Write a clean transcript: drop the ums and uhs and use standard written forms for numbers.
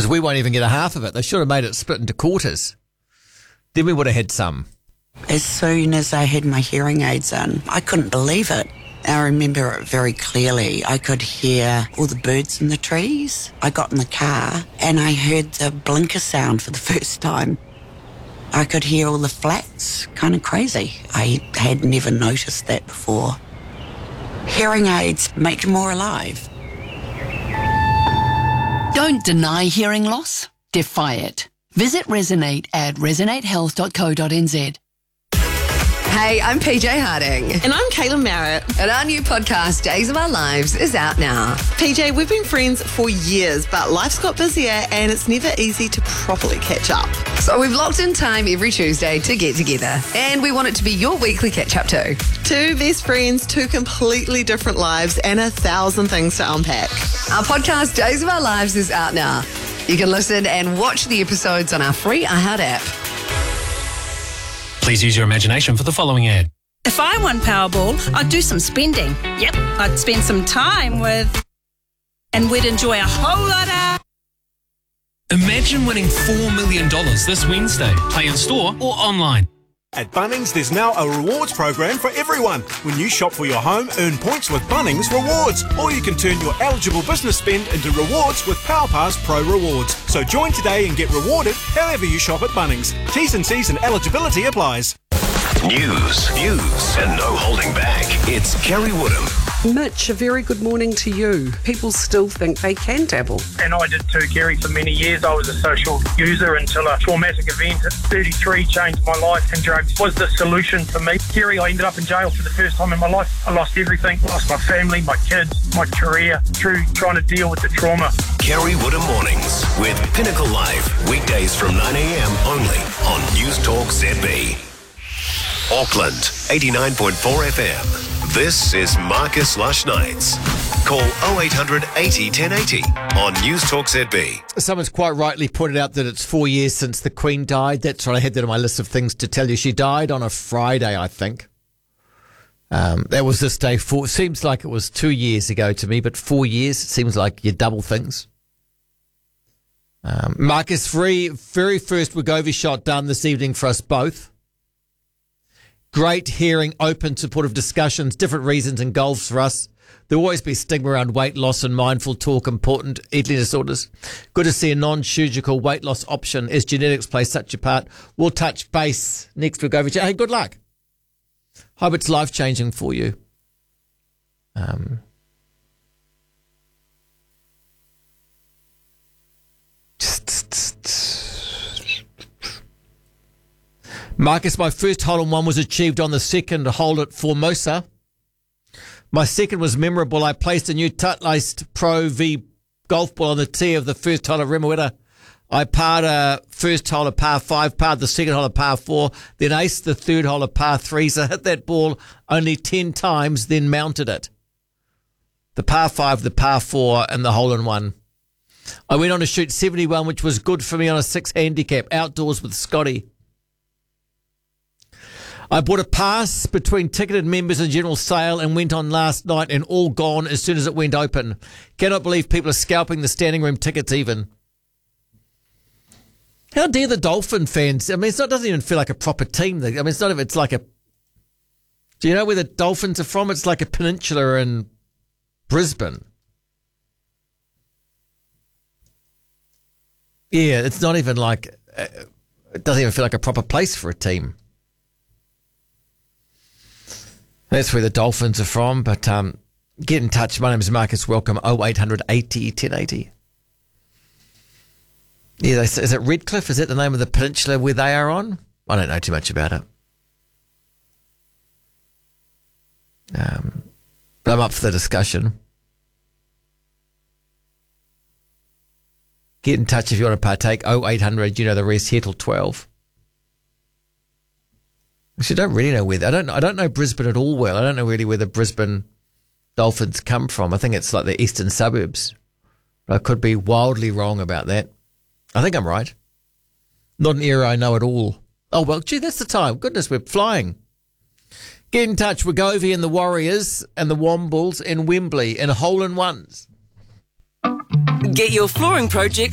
Because we won't even get a half of it. They should have made it split into quarters. Then we would have had some. As soon as I had my hearing aids in, I couldn't believe it. I remember it very clearly. I could hear all the birds in the trees. I got in the car and I heard the blinker sound for the first time. I could hear all the flats. Kind of crazy. I had never noticed that before. Hearing aids make you more alive. Don't deny hearing loss. Defy it. Visit Resonate at resonatehealth.co.nz. Hey, I'm PJ Harding. And I'm Caitlin Merritt. And our new podcast, Days of Our Lives, is out now. PJ, we've been friends for years, but life's got busier and it's never easy to properly catch up. So we've locked in time every Tuesday to get together. And we want it to be your weekly catch-up too. Two best friends, two completely different lives, and 1,000 things to unpack. Our podcast, Days of Our Lives, is out now. You can listen and watch the episodes on our free iHeart app. Please use your imagination for the following ad. If I won Powerball, I'd do some spending. Yep, I'd spend some time with... and we'd enjoy a whole lot of... Imagine winning $4 million this Wednesday. Play in store or online. At Bunnings, there's now a rewards program for everyone. When you shop for your home, earn points with Bunnings Rewards. Or you can turn your eligible business spend into rewards with PowerPass Pro Rewards. So join today and get rewarded however you shop at Bunnings. T's and C's and eligibility applies. News, and no holding back. It's Kerry Woodham. Mitch, a very good morning to you. People still think they can dabble. And I did too, Kerry, for many years. I was a social user until a traumatic event at 33 changed my life, and drugs was the solution for me. Kerry, I ended up in jail for the first time in my life. I lost everything. Lost my family, my kids, my career, through trying to deal with the trauma. Kerry Woodham Mornings with Pinnacle Live. Weekdays from 9 a.m. only on News Talk ZB. Auckland, 89.4 FM. This is Marcus Lush Nights. Call 0800 80 1080 on News Talk ZB. Someone's quite rightly pointed out that it's 4 years since the Queen died. That's right, I had that on my list of things to tell you. She died on a Friday, I think. That was this day. It seems like it was 2 years ago to me, but 4 years, it seems like you double things. Marcus, very first Wegovy shot done this evening for us both. Great hearing, open, supportive discussions, different reasons and goals for us. There will always be stigma around weight loss and mindful talk, important eating disorders. Good to see a non-surgical weight loss option as genetics play such a part. We'll touch base next week over. Hey, good luck. Hope it's life-changing for you. Marcus, my first hole-in-one was achieved on the second hole at Formosa. My second was memorable. I placed a new Titleist Pro V golf ball on the tee of the first hole at Remuera. I parred a first hole of par 5, parred the second hole of par 4, then aced the third hole of par 3. So I hit that ball only 10 times, then mounted it. The par 5, the par 4, and the hole-in-one. I went on to shoot 71, which was good for me on a 6 handicap, outdoors with Scotty. I bought a pass between ticketed members and general sale and went on last night and all gone as soon as it went open. Cannot believe people are scalping the standing room tickets even. How dare the Dolphin fans? I mean, it doesn't even feel like a proper team. I mean, it's like a... Do you know where the Dolphins are from? It's like a peninsula in Brisbane. Yeah, it's not even like... It doesn't even feel like a proper place for a team. That's where the Dolphins are from, but get in touch. My name is Marcus. Welcome, 0800 80 1080. Yeah, is it Redcliffe? Is that the name of the peninsula where they are on? I don't know too much about it. But I'm up for the discussion. Get in touch if you want to partake. 0800, you know the rest, here till 12. Actually, I don't really know where. I don't know Brisbane at all well. I don't know really where the Brisbane Dolphins come from. I think it's like the eastern suburbs. But I could be wildly wrong about that. I think I'm right. Not an area I know at all. Oh, well, gee, that's the time. Goodness, we're flying. Get in touch. Wegovy and the Warriors and the Wombles and Wembley and hole-in-ones. Get your flooring project